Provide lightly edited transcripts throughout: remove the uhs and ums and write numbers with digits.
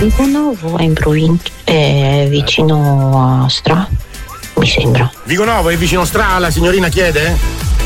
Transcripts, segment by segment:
Vigonovo è in provincia, è vicino a Stra, mi sembra. Vigonovo è vicino a Stra, la signorina chiede?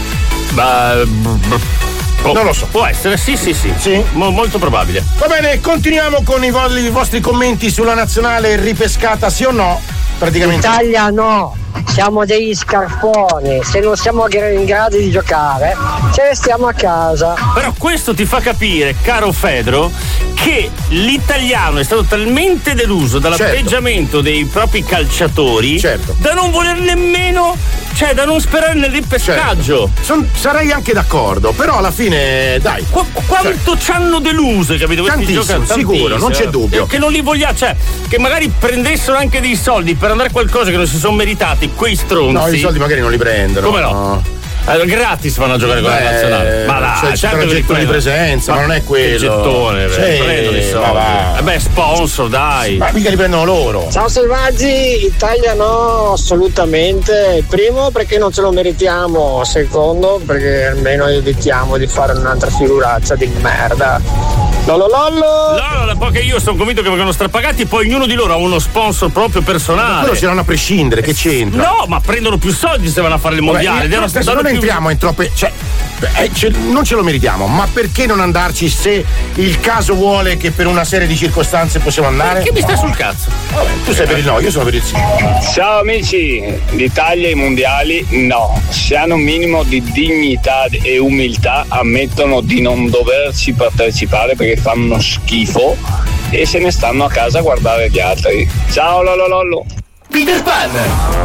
Non lo so. Può essere, sì. Molto probabile. Va bene, continuiamo con i vostri commenti sulla nazionale ripescata, sì o no? Praticamente. Italia no, siamo degli scarponi, se non siamo in grado di giocare ce ne stiamo a casa. Però questo ti fa capire, caro Fedro, che l'italiano è stato talmente deluso dall'atteggiamento dei propri calciatori da non voler nemmeno, cioè da non sperare nel ripescaggio. Sarei anche d'accordo, però alla fine dai. Quanto ci hanno deluse, capito? Tantissimo, sicuro, non c'è dubbio. Che non li vogliamo, cioè che magari prendessero anche dei soldi per andare a qualcosa che non si sono meritati, quei stronzi. No, i soldi magari non li prendono. Come no? Gratis vanno a giocare con la nazionale. Ma là, c'è un gettone di presenza, ma non è quello. Che gettone, prendono i soldi. Sponsor, dai. Ma mica li prendono loro. Ciao selvaggi, Italia no, assolutamente. Primo perché non ce lo meritiamo, secondo perché almeno evitiamo di fare un'altra figuraccia di merda. No, perché io sono convinto che vengono strapagati, poi ognuno di loro ha uno sponsor proprio personale. Ma quello ce l'hanno a prescindere, che c'entra? No, ma prendono più soldi se vanno a fare le mondiali. Non entriamo in troppe. Non ce lo meritiamo, ma perché non andarci se il caso vuole che per una serie di circostanze possiamo andare? Che mi stai sul cazzo? Vabbè, tu sei per il no, io sono per il sì. Ciao amici, l'Italia e i mondiali no, se hanno un minimo di dignità e umiltà ammettono di non doverci partecipare perché fanno schifo e se ne stanno a casa a guardare gli altri. Ciao lololollo. Peter Pan,